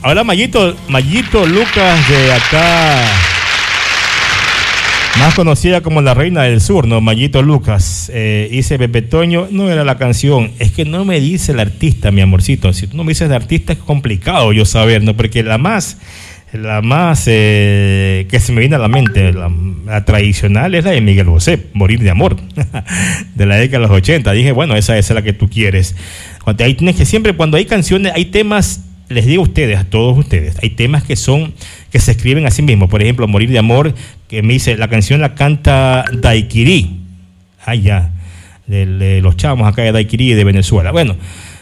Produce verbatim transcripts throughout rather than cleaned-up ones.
ahora Mayito, Mayito Lucas de acá, más conocida como la reina del sur, ¿no? Mayito Lucas, eh, dice Pepe Toño, no era la canción, es que no me dice el artista, mi amorcito, si tú no me dices el artista es complicado yo saber, ¿no? Porque la más, la más eh, que se me viene a la mente, la, la tradicional es la de Miguel Bosé, Morir de Amor, de la década de los ochenta, dije, bueno, esa, esa es la que tú quieres. Cuando ahí tienes que siempre, cuando hay canciones, hay temas, les digo a ustedes, a todos ustedes, hay temas que son, que se escriben a sí mismos. Por ejemplo, Morir de Amor, que me dice, la canción la canta Daiquiri, ah ya, de, de los chavos acá de Daiquiri de Venezuela. Bueno,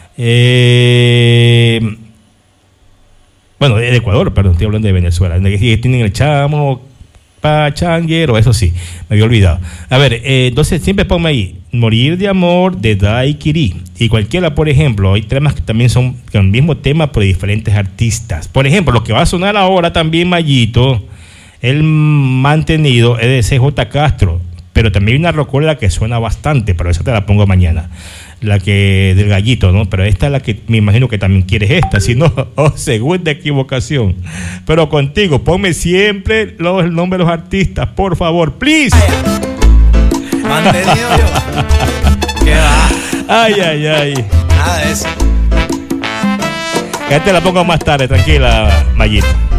eh, bueno, de Ecuador, perdón, estoy hablando de Venezuela, que tienen el chamo pachanguero, eso sí, me había olvidado. A ver, eh, entonces siempre ponme ahí, Morir de Amor de Daiquiri. Y cualquiera, por ejemplo, hay temas que también son el mismo tema, pero de diferentes artistas. Por ejemplo, lo que va a sonar ahora también, Mayito, el mantenido es de C J Castro, pero también hay una rocola que suena bastante, pero esa te la pongo mañana. La que del gallito, ¿no? Pero esta es la que me imagino que también quieres esta, si no, oh, segunda equivocación. Pero contigo, ponme siempre los, el nombre de los artistas, por favor, please. Mantenido yo. ¿Qué va? Ay, ay, ay. Nada de eso. Ya te la pongo más tarde, tranquila, Mayito.